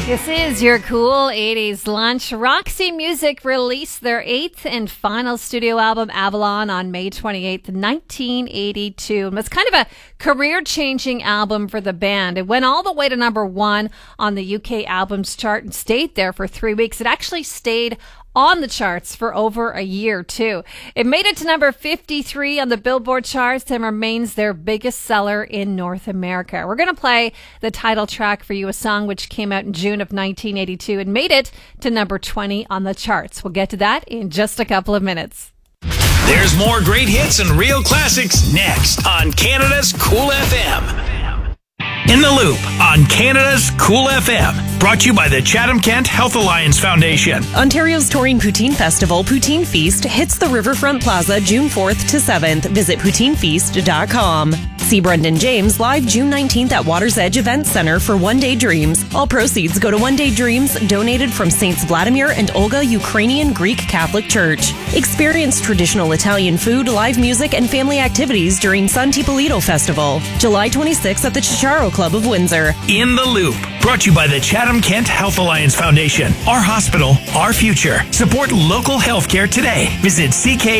This is your cool 80s lunch. Roxy Music released their 8th and final studio album, Avalon, on May 28th, 1982. It was kind of a career-changing album for the band. It went all the way to number 1 on the UK albums chart and stayed there for 3 weeks. It actually stayed on the charts for over a year, too. It made it to number 53 on the Billboard charts and remains their biggest seller in North America. We're going to play the title track for you, a song which came out in June of 1982 and made it to number 20 on the charts. We'll get to that in just a couple of minutes. There's more great hits and real classics next on Canada's Cool FM. In the Loop on Canada's Cool FM. Brought to you by the Chatham-Kent Health Alliance Foundation. Ontario's touring Poutine Festival, Poutine Feast, hits the Riverfront Plaza June 4th to 7th. Visit poutinefeast.com. See Brendan James live June 19th at Water's Edge Event Center for One Day Dreams. All proceeds go to One Day Dreams, donated from Saints Vladimir and Olga Ukrainian Greek Catholic Church. Experience traditional Italian food, live music, and family activities during San Tipolito Festival, July 26th at the Chicharo Club of Windsor. In the Loop, brought to you by the Chatham-Kent Health Alliance Foundation. Our hospital, our future. Support local healthcare today. Visit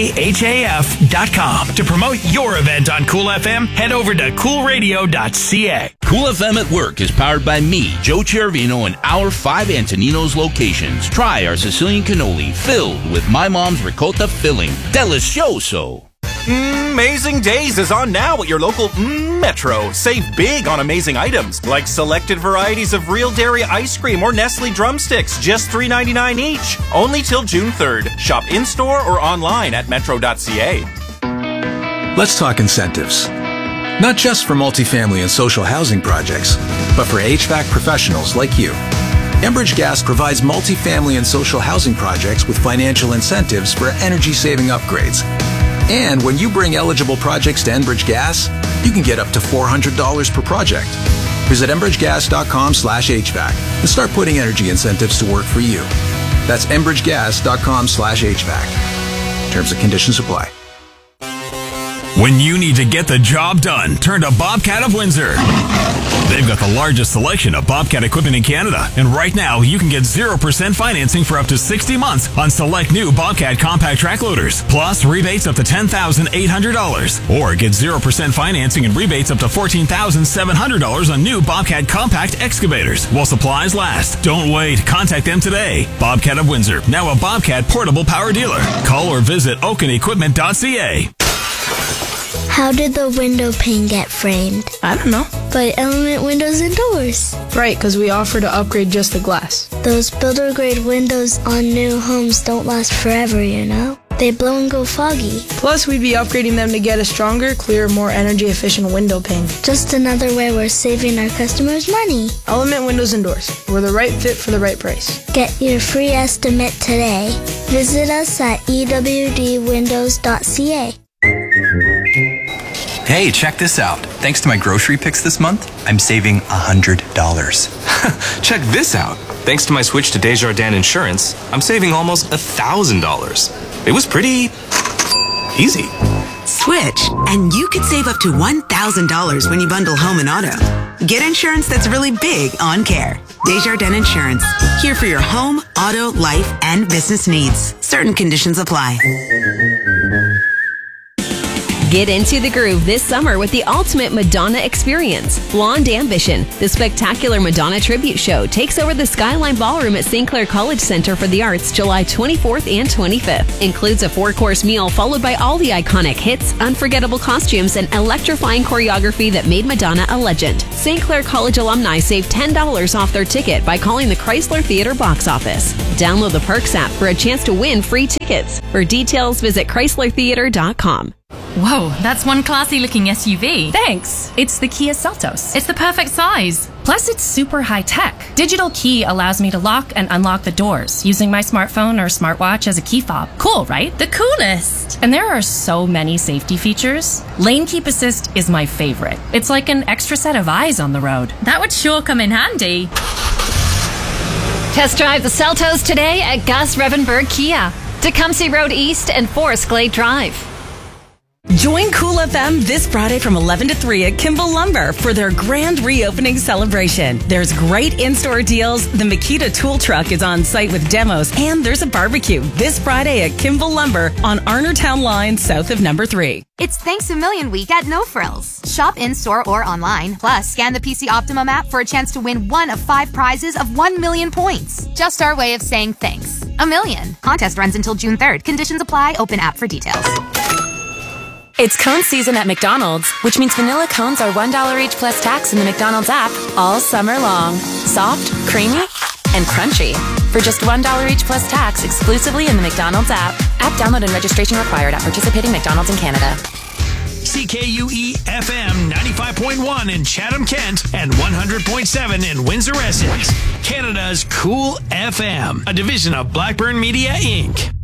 ckhaf.com. To promote your event on Cool FM, head over to coolradio.ca. Cool FM at Work is powered by me, Joe Chervino, and our 5 Antoninos locations. Try our Sicilian cannoli filled with my mom's ricotta filling. Delicioso. Amazing Days is on now at your local Metro. Save big on amazing items like selected varieties of real dairy ice cream or Nestle drumsticks, just $3.99 each. Only till June 3rd. Shop in-store or online at metro.ca. Let's talk incentives. Not just for multifamily and social housing projects, but for HVAC professionals like you. Enbridge Gas provides multifamily and social housing projects with financial incentives for energy-saving upgrades. And when you bring eligible projects to Enbridge Gas, you can get up to $400 per project. Visit enbridgegas.com/HVAC and start putting energy incentives to work for you. That's enbridgegas.com/HVAC. Terms and conditions apply. When you need to get the job done, turn to Bobcat of Windsor. They've got the largest selection of Bobcat equipment in Canada. And right now, you can get 0% financing for up to 60 months on select new Bobcat compact track loaders. Plus, rebates up to $10,800. Or get 0% financing and rebates up to $14,700 on new Bobcat compact excavators while supplies last. Don't wait. Contact them today. Bobcat of Windsor, now a Bobcat portable power dealer. Call or visit oakenequipment.ca. How did the window pane get framed? I don't know. By Element Windows and Doors. Right, because we offer to upgrade just the glass. Those builder-grade windows on new homes don't last forever, you know? They blow and go foggy. Plus, we'd be upgrading them to get a stronger, clearer, more energy-efficient window pane. Just another way we're saving our customers money. Element Windows and Doors. We're the right fit for the right price. Get your free estimate today. Visit us at ewdwindows.ca. Hey, check this out. Thanks to my grocery picks this month, I'm saving $100. Check this out. Thanks to my switch to Desjardins Insurance, I'm saving almost $1,000. It was pretty easy. Switch, and you could save up to $1,000 when you bundle home and auto. Get insurance that's really big on care. Desjardins Insurance, here for your home, auto, life, and business needs. Certain conditions apply. Get into the groove this summer with the ultimate Madonna experience, Blonde Ambition. The spectacular Madonna tribute show takes over the Skyline Ballroom at St. Clair College Center for the Arts July 24th and 25th. Includes a 4-course meal followed by all the iconic hits, unforgettable costumes, and electrifying choreography that made Madonna a legend. St. Clair College alumni save $10 off their ticket by calling the Chrysler Theatre box office. Download the Perks app for a chance to win free tickets. For details, visit chryslertheatre.com. Whoa, that's one classy-looking SUV. Thanks. It's the Kia Seltos. It's the perfect size. Plus, it's super high-tech. Digital key allows me to lock and unlock the doors using my smartphone or smartwatch as a key fob. Cool, right? The coolest. And there are so many safety features. Lane Keep Assist is my favorite. It's like an extra set of eyes on the road. That would sure come in handy. Test drive the Seltos today at Gus Revenberg Kia, Tecumseh Road East and Forest Glade Drive. Join Cool FM this Friday from 11 to 3 at Kimball Lumber for their grand reopening celebration. There's great in-store deals, the Makita tool truck is on site with demos, and there's a barbecue this Friday at Kimball Lumber on Arnertown Line south of number 3. It's Thanks a Million Week at No Frills. Shop in-store or online, plus scan the PC Optimum app for a chance to win one of 5 prizes of 1 million points. Just our way of saying thanks. A million. Contest runs until June 3rd. Conditions apply. Open app for details. It's cone season at McDonald's, which means vanilla cones are $1 each plus tax in the McDonald's app all summer long. Soft, creamy, and crunchy. For just $1 each plus tax exclusively in the McDonald's app. App download and registration required at participating McDonald's in Canada. CKUE-FM 95.1 in Chatham-Kent and 100.7 in Windsor-Essex. Canada's Cool FM, a division of Blackburn Media, Inc.